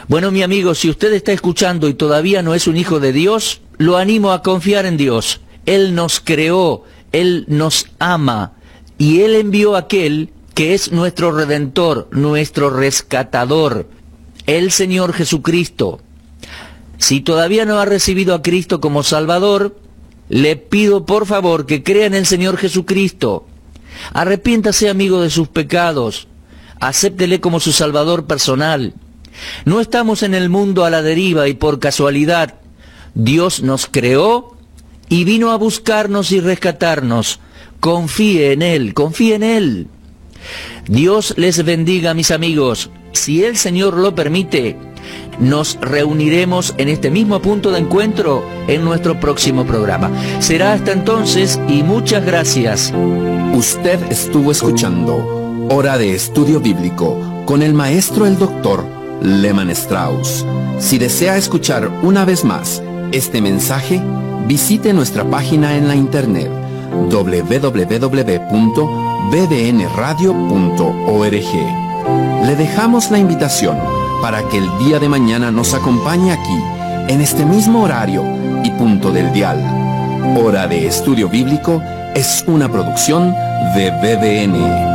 Bueno, mi amigo, si usted está escuchando y todavía no es un hijo de Dios, lo animo a confiar en Dios. Él nos creó, Él nos ama, y Él envió a aquel que es nuestro Redentor, nuestro rescatador, el Señor Jesucristo. Si todavía no ha recibido a Cristo como Salvador, le pido por favor que crea en el Señor Jesucristo. Arrepiéntase, amigo, de sus pecados. Acéptele como su Salvador personal. No estamos en el mundo a la deriva y por casualidad. Dios nos creó y vino a buscarnos y rescatarnos. Confíe en Él, confíe en Él. Dios les bendiga, mis amigos. Si el Señor lo permite, nos reuniremos en este mismo punto de encuentro en nuestro próximo programa. Será hasta entonces y muchas gracias. Usted estuvo escuchando Hora de Estudio Bíblico con el maestro el doctor Lehmann Strauss. Si desea escuchar una vez más este mensaje, visite nuestra página en la internet www.bbnradio.org. Le dejamos la invitación para que el día de mañana nos acompañe aquí, en este mismo horario y punto del dial. Hora de Estudio Bíblico es una producción de BBN.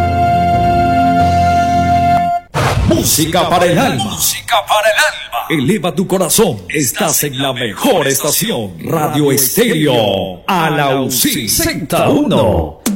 Música para el alma. Música para el alma. Eleva tu corazón. Estás en la mejor estación. Radio Estéreo. Alausí Z1.